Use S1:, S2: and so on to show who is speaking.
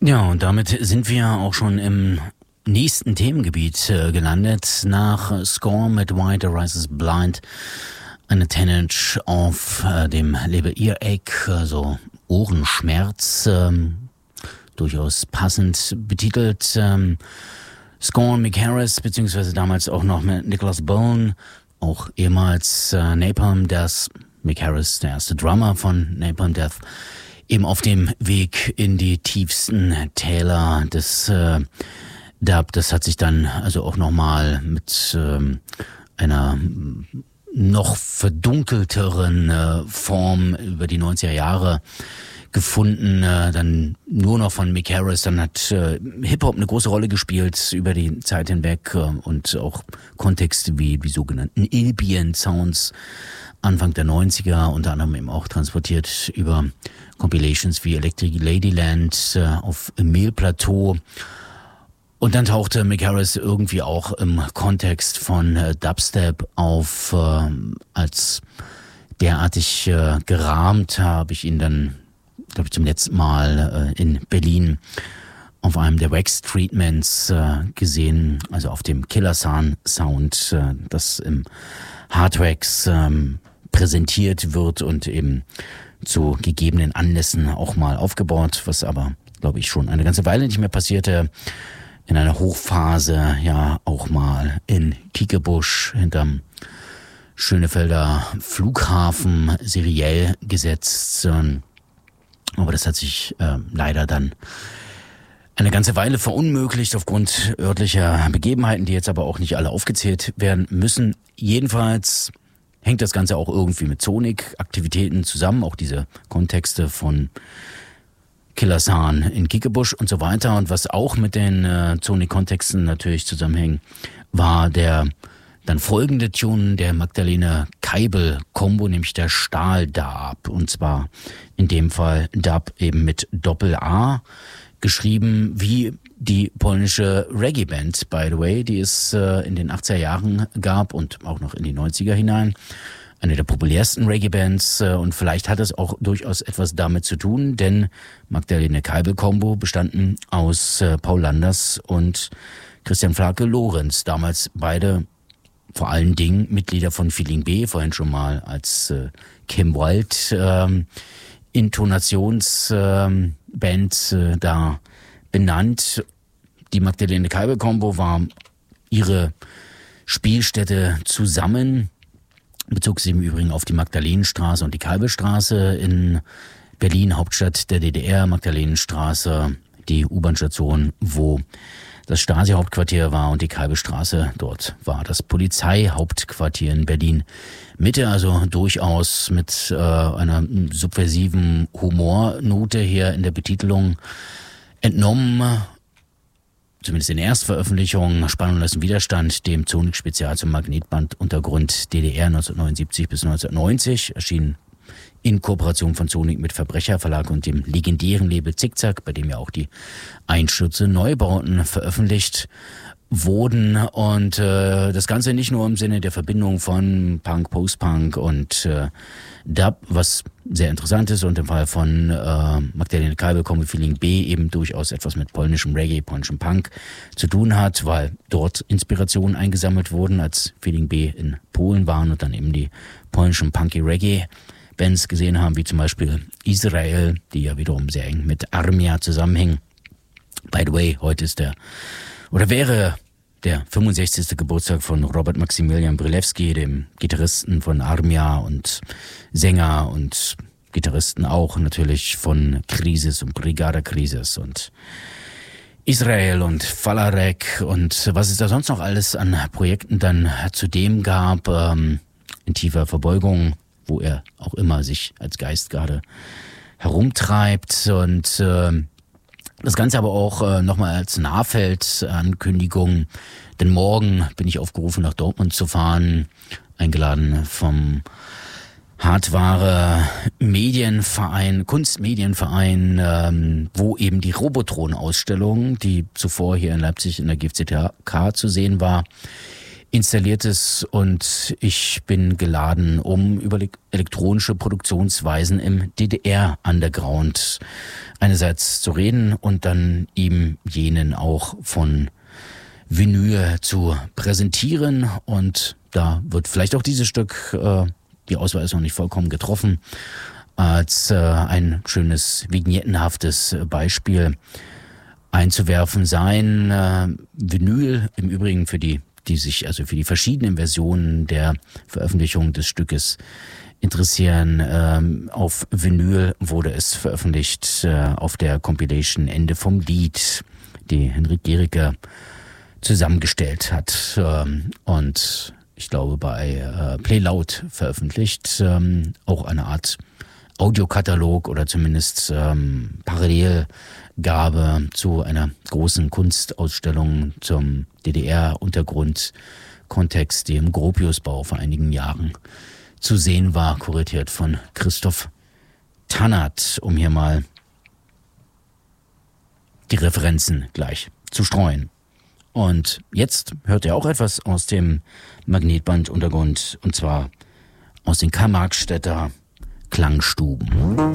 S1: Ja, und damit sind wir auch schon im nächsten Themengebiet gelandet. Nach Score mit White Rises Blind, eine 10-inch auf dem Label Earache, also Ohrenschmerz, durchaus passend betitelt. Score Mick Harris, beziehungsweise damals auch noch mit Nicholas Bone, auch ehemals Napalm Death. Mick Harris, der erste Drummer von Napalm Death, eben auf dem Weg in die tiefsten Täler des Dub. Das hat sich dann also auch nochmal mit einer noch verdunkelteren Form über die 90er Jahre gefunden, dann nur noch von Mick Harris. Dann hat Hip-Hop eine große Rolle gespielt über die Zeit hinweg und auch Kontexte wie die sogenannten Ambient Sounds Anfang der 90er, unter anderem eben auch transportiert über Compilations wie Electric Ladyland auf Mehlplateau. Und dann tauchte Mick Harris irgendwie auch im Kontext von Dubstep auf. Als derartig gerahmt habe ich ihn dann, glaube ich, zum letzten Mal in Berlin auf einem der Wax Treatments gesehen, also auf dem Killer Sound, das im Hardwax präsentiert wird und eben zu gegebenen Anlässen auch mal aufgebaut, was aber, glaube ich, schon eine ganze Weile nicht mehr passierte. In einer Hochphase ja auch mal in Kiekebusch hinterm Schönefelder Flughafen seriell gesetzt. Aber das hat sich leider dann eine ganze Weile verunmöglicht aufgrund örtlicher Begebenheiten, die jetzt aber auch nicht alle aufgezählt werden müssen. Jedenfalls hängt das Ganze auch irgendwie mit Sonic-Aktivitäten zusammen, auch diese Kontexte von Killer San in Kiekebusch und so weiter. Und was auch mit den Sonic-Kontexten natürlich zusammenhängt, war der dann folgende Tune der Magdalene Keibel-Kombo, nämlich der Stahl-Dub. Und zwar in dem Fall Dub eben mit Doppel-A geschrieben, wie die polnische Reggae-Band, by the way, die es in den 80er Jahren gab und auch noch in die 90er hinein. Eine der populärsten Reggae-Bands, und vielleicht hat es auch durchaus etwas damit zu tun, denn Magdalene Keibel-Kombo bestanden aus Paul Landers und Christian Flake Lorenz, damals beide vor allen Dingen Mitglieder von Feeling B, vorhin schon mal als Kim Wilde Intonationsband da benannt. Die Magdalene Keibel-Kombo war ihre Spielstätte zusammen, bezog sich im Übrigen auf die Magdalenenstraße und die Keibelstraße in Berlin, Hauptstadt der DDR. Magdalenenstraße, die U-Bahn-Station, wo das Stasi-Hauptquartier war, und die Keibelstraße, dort war das Polizeihauptquartier in Berlin Mitte, also durchaus mit einer subversiven Humornote hier in der Betitelung entnommen, zumindest in der Erstveröffentlichung, Spannung lassen Widerstand, dem Sonic-Spezial zum Magnetbanduntergrund DDR 1979 bis 1990, erschien in Kooperation von Sonic mit Verbrecherverlag und dem legendären Label Zickzack, bei dem ja auch die Einstürze Neubauten veröffentlicht wurden. Und das Ganze nicht nur im Sinne der Verbindung von Punk, Post-Punk und Dub, was sehr interessant ist, und im Fall von Magdalene Keibel-Kombo Feeling B eben durchaus etwas mit polnischem Reggae, polnischem Punk zu tun hat, weil dort Inspirationen eingesammelt wurden, als Feeling B in Polen waren und dann eben die polnischen Punky-Reggae-Bands gesehen haben, wie zum Beispiel Israel, die ja wiederum sehr eng mit Armia zusammenhängen. By the way, heute ist wäre der 65. Geburtstag von Robert Maximilian Brylewski, dem Gitarristen von Armia und Sänger und Gitarristen auch natürlich von Krisis und Brigada Krisis und Israel und Falarek und was es da sonst noch alles an Projekten dann zudem gab, in tiefer Verbeugung, wo er auch immer sich als Geist gerade herumtreibt, und das Ganze aber auch nochmal als Nahfeldankündigung, denn morgen bin ich aufgerufen, nach Dortmund zu fahren, eingeladen vom Hardware Medienverein, Kunstmedienverein, wo eben die Robotron-Ausstellung, die zuvor hier in Leipzig in der GFZK zu sehen war, installiert ist und ich bin geladen, um über elektronische Produktionsweisen im DDR-Underground einerseits zu reden und dann ihm jenen auch von Vinyl zu präsentieren. Und da wird vielleicht auch dieses Stück, die Auswahl ist noch nicht vollkommen getroffen, als ein schönes vignettenhaftes Beispiel einzuwerfen sein. Vinyl im Übrigen für die sich also für die verschiedenen Versionen der Veröffentlichung des Stückes interessieren. Auf Vinyl wurde es veröffentlicht auf der Compilation Ende vom Lied, die Henrik Gericke zusammengestellt hat und ich glaube bei Play Loud veröffentlicht. Auch eine Art Audiokatalog oder zumindest Parallelgabe zu einer großen Kunstausstellung zum DDR-Untergrundkontext, die im Gropiusbau vor einigen Jahren zu sehen war, kuratiert von Christoph Tannert, um hier mal die Referenzen gleich zu streuen. Und jetzt hört ihr auch etwas aus dem Magnetband-Untergrund, und zwar aus den Karl-Marx-Städter Klangstuben.